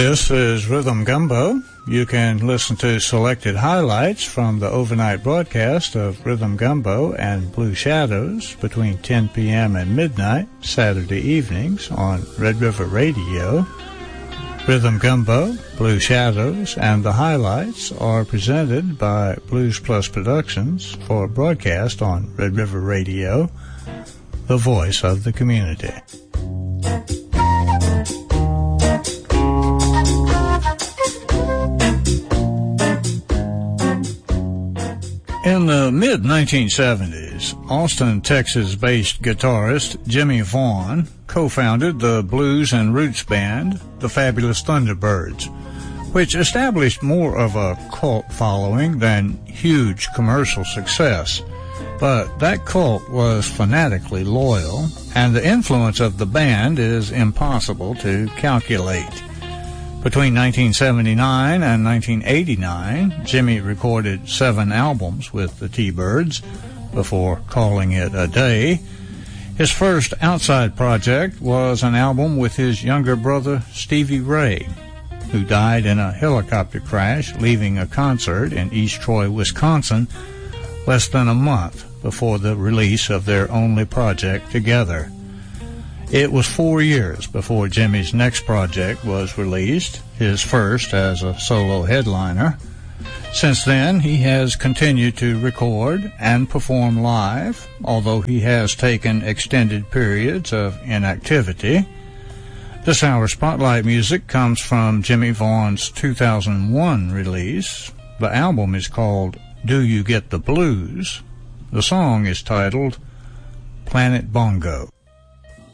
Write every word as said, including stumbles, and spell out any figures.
This is Rhythm Gumbo. You can listen to selected highlights from the overnight broadcast of Rhythm Gumbo and Blue Shadows between ten p.m. and midnight Saturday evenings on Red River Radio. Rhythm Gumbo, Blue Shadows, and the highlights are presented by Blues Plus Productions for broadcast on Red River Radio, the voice of the community. In the mid nineteen seventies, Austin, Texas-based guitarist Jimmy Vaughn co-founded the blues and roots band, the Fabulous Thunderbirds, which established more of a cult following than huge commercial success. But that cult was fanatically loyal, and the influence of the band is impossible to calculate. Between nineteen seventy-nine and nineteen eighty-nine, Jimmy recorded seven albums with the T-Birds before calling it a day. His first outside project was an album with his younger brother Stevie Ray, who died in a helicopter crash leaving a concert in East Troy, Wisconsin, less than a month before the release of their only project together. It was four years before Jimmy's next project was released, his first as a solo headliner. Since then, he has continued to record and perform live, although he has taken extended periods of inactivity. This hour's spotlight music comes from Jimmy Vaughn's two thousand one release. The album is called Do You Get the Blues? The song is titled Planet Bongo.